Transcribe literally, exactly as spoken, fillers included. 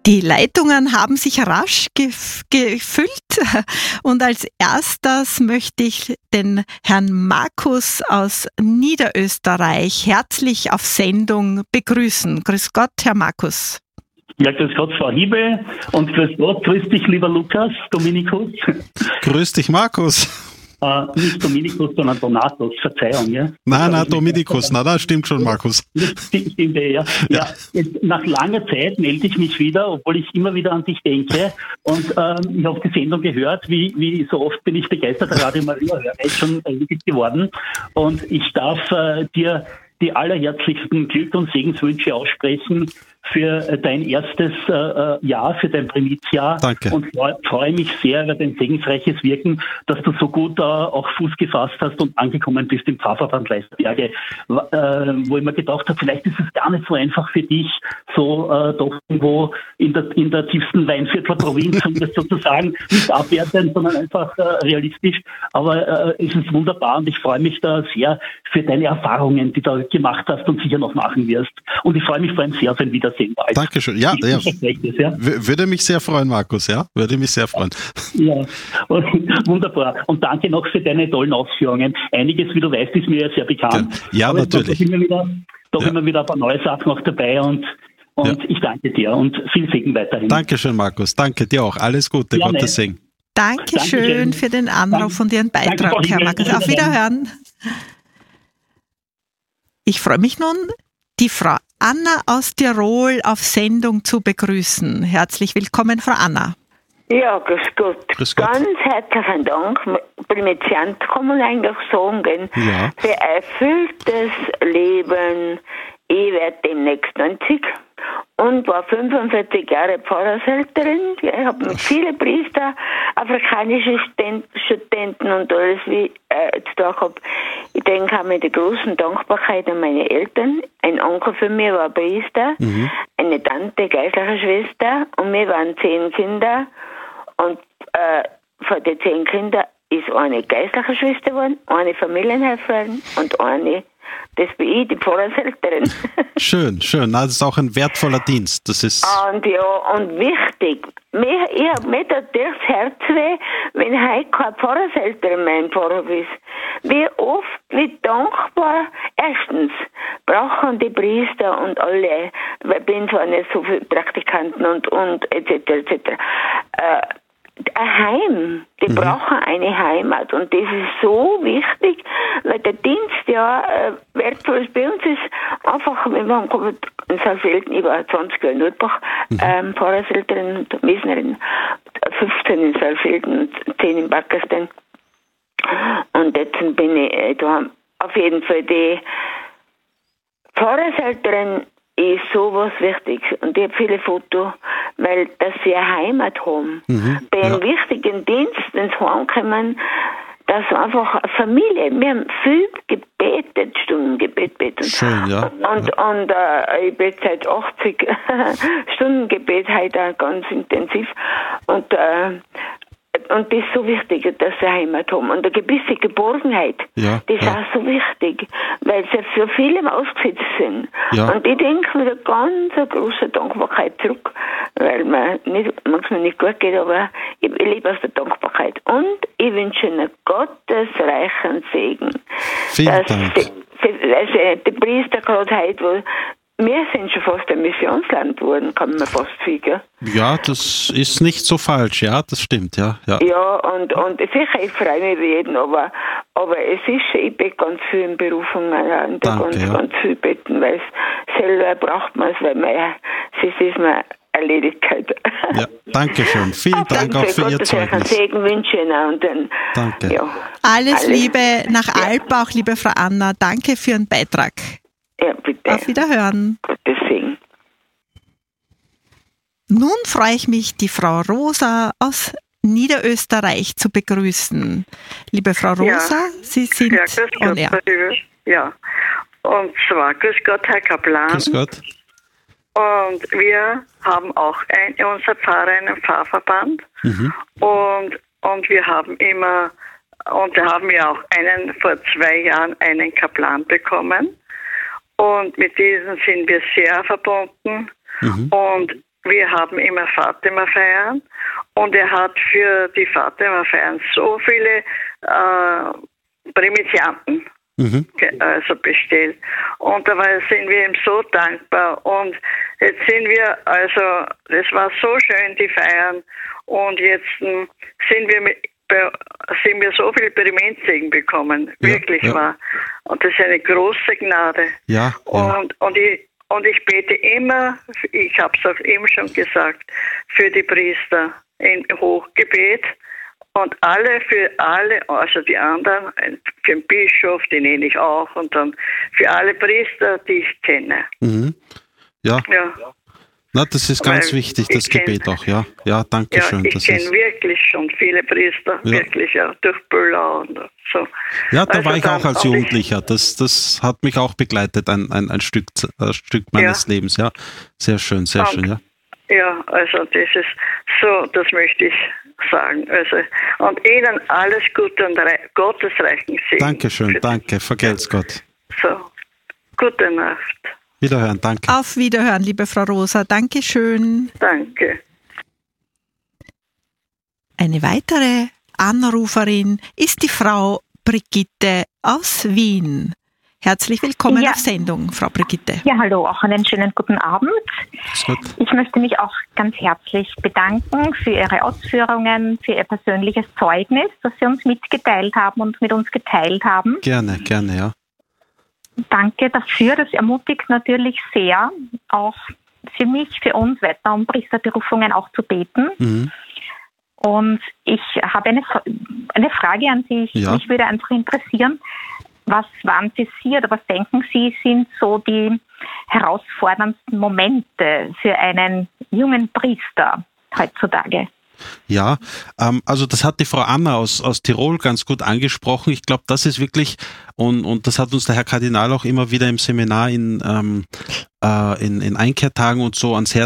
Die Leitungen haben sich rasch gef- gefüllt und als erstes möchte ich den Herrn Markus aus Niederösterreich herzlich auf Sendung begrüßen. Grüß Gott, Herr Markus. Ja, grüß Gott, Frau Hiebe, und grüß Gott, grüß dich, lieber Lukas, Dominikus. Grüß dich, Markus. Äh, nicht Dominikus, sondern Donatus, Verzeihung, ja. Nein, nein, Dominikus, na, das stimmt schon, Markus. Das stimmt, stimmt ja. ja. ja. Jetzt, nach langer Zeit melde ich mich wieder, obwohl ich immer wieder an dich denke. Und ähm, ich habe die Sendung gehört, wie, wie so oft bin ich begeisterter Radio Maria-Hörer jetzt schon wirklich geworden. Und ich darf äh, dir die allerherzlichsten Glück- und Segenswünsche aussprechen für dein erstes äh, Jahr, für dein Primizjahr. Danke. Und freue freu mich sehr über dein segensreiches Wirken, dass du so gut äh, auch Fuß gefasst hast und angekommen bist im Pfarrverband Leisterberge, äh, wo ich mir gedacht habe, vielleicht ist es gar nicht so einfach für dich, so äh, doch irgendwo in der, in der tiefsten Weinviertler Provinz, um das sozusagen nicht abwerten, sondern einfach äh, realistisch. Aber äh, es ist wunderbar und ich freue mich da sehr für deine Erfahrungen, die du gemacht hast und sicher noch machen wirst. Und ich freue mich vor allem sehr auf ein Wiedersehen. Dankeschön. Ja, ja. ja. Würde mich sehr freuen, Markus, ja? Würde mich sehr freuen. Ja, und, wunderbar. Und danke noch für deine tollen Ausführungen. Einiges, wie du weißt, ist mir ja sehr bekannt. Ja, aber natürlich. Da sind wir wieder, da ja. sind wir wieder ein paar neue Sachen noch dabei und, und ja. ich danke dir und viel Segen weiterhin. Dankeschön, Markus. Danke dir auch. Alles Gute. Ja, Gottes Segen. Dankeschön, Dankeschön für den Anruf und Ihren Beitrag, Danke, Herr Markus. Auf Wiederhören. Ich freue mich nun, die Frau Anna aus Tirol auf Sendung zu begrüßen. Herzlich willkommen, Frau Anna. Ja, grüß Gott. Grüß Gott. Ganz herzlichen Dank, Primiziant kann man eigentlich sagen, ja. für erfülltes Leben. Ich werde demnächst neunzig und war fünfundvierzig Jahre Pfarrershälterin. Ich habe mit vielen Priester, afrikanische Studenten und alles, wie ich äh, jetzt da habe. Ich denke auch mit der großen Dankbarkeit an meine Eltern. Ein Onkel von mir war Priester, mhm. eine Tante, geistliche Schwester, und wir waren zehn Kinder. Und äh, von den zehn Kindern ist eine geistliche Schwester geworden, eine Familienhelferin und eine, das bin ich, die Pfarrershälterin. Schön, schön. Das ist auch ein wertvoller Dienst. Das ist und ja, und wichtig. Mir, ich habe mir da das Herz weh, wenn heute kein Pfarrershälterin mehr im Pfarrhof ist. Wie oft, wie dankbar. Erstens brauchen die Priester und alle, weil ich bin zwar nicht so viele Praktikanten und, und et cetera et cetera. Äh, ein Heim, die mhm. brauchen eine Heimat und das ist so wichtig, weil der Dienst ja äh, wertvoll ist. Bei uns ist einfach, wir haben in Saalfelden, ich war zwanzig Jahre in Nordbach, mhm. ähm, Pfarrershälterin und Mesnerin, fünfzehn in Saalfelden und zehn in Backerstein. Und jetzt bin ich äh, da, auf jeden Fall die Pfarrershälterin ist sowas Wichtiges und ich habe viele Fotos, weil dass sie eine Heimat haben. Mhm, bei einem ja. wichtigen Dienst ins Heim kommen, dass einfach eine Familie, wir haben viel gebetet, Stundengebet betet. Schön, ja. Und, ja. und äh, ich bete seit achtzig Stundengebet heute auch ganz intensiv. Und äh, Und das ist so wichtig, dass sie Heimat haben. Und eine gewisse Geborgenheit, ja, das ist ja. auch so wichtig, weil sie für vielem ausgesetzt sind. Ja. Und ich denke mit einer ganz großen Dankbarkeit zurück, weil man nicht, manchmal nicht gut geht, aber ich, ich lebe aus der Dankbarkeit. Und ich wünsche Ihnen gottesreichen Segen. Vielen Dank. Die, die, also die Priester gerade heute, wo wir sind schon fast ein Missionsland geworden, kann man fast sagen. Ja, das ist nicht so falsch, ja, das stimmt, ja. Ja, ja und, und sicher, ich freue mich über jeden, aber, aber es ist, ich bete ganz viel in Berufungen, und Danke, ganz, ja. ganz viel beten, weil es selber braucht man es, weil man ja, es ist mir erledigt. Ja, danke schön. Vielen Dank auch für Ihr Zeugnis. Segen wünsche ich Ihnen und dann, danke. Ja, alles, alles Liebe nach ja. Alpbach, liebe Frau Anna. Danke für Ihren Beitrag. Ja, bitte. Auf Wiederhören. Gottes Segen. Nun freue ich mich, die Frau Rosa aus Niederösterreich zu begrüßen. Liebe Frau Rosa, ja. Sie sind ja, grüß Gott, on air. Ja, und zwar, grüß Gott, Herr Kaplan. Grüß Gott. Und wir haben auch ein, unser Pfarrer einen Pfarrverband. Mhm. Und, und wir haben immer, und wir haben ja auch einen, vor zwei Jahren einen Kaplan bekommen. Und mit diesen sind wir sehr verbunden. Mhm. Und wir haben immer Fatima-Feiern und er hat für die Fatima-Feiern so viele äh, Prämitianten mhm. also bestellt. Und dabei sind wir ihm so dankbar. Und jetzt sind wir, also das war so schön, die Feiern. Und jetzt äh, sind wir mit sind wir so viel Prämentsegen bekommen, ja, wirklich ja. wahr. Und das ist eine große Gnade. Ja, ja. Und, und, ich, und ich bete immer, ich habe es auch eben schon gesagt, für die Priester im Hochgebet und alle für alle, also die anderen, für den Bischof, den nenne ich auch, und dann für alle Priester, die ich kenne. Mhm. Ja. ja. Na, das ist ganz Weil wichtig, das Gebet kenn, auch, ja. Ja, danke ja, schön. Ich kenne wirklich schon viele Priester, ja. wirklich, ja, durch Büllau und so. Ja, da also war ich dann, auch als Jugendlicher. Das, das hat mich auch begleitet, ein, ein, ein, Stück, ein Stück meines ja. Lebens, ja. Sehr schön, sehr und, schön, ja. Ja, also das ist so, das möchte ich sagen. Also, und Ihnen alles Gute und Re- Gottesreichen Segen. Dankeschön, danke, vergelt's Gott. So, gute Nacht. Wiederhören, danke. Auf Wiederhören, liebe Frau Rosa. Dankeschön. Danke. Eine weitere Anruferin ist die Frau Brigitte aus Wien. Herzlich willkommen ja. auf Sendung, Frau Brigitte. Ja, hallo, auch einen schönen guten Abend. Ich möchte mich auch ganz herzlich bedanken für Ihre Ausführungen, für Ihr persönliches Zeugnis, das Sie uns mitgeteilt haben und mit uns geteilt haben. Gerne, gerne, ja. Danke dafür. Das ermutigt natürlich sehr, auch für mich, für uns weiter um Priesterberufungen auch zu beten. Mhm. Und ich habe eine, eine Frage an Sie. Ja. Mich würde einfach interessieren, was waren für Sie oder was denken Sie sind so die herausforderndsten Momente für einen jungen Priester heutzutage? Ja, ähm, also das hat die Frau Anna aus, aus Tirol ganz gut angesprochen. Ich glaube, das ist wirklich, und, und das hat uns der Herr Kardinal auch immer wieder im Seminar in, ähm, äh, in, in Einkehrtagen und so ans Herz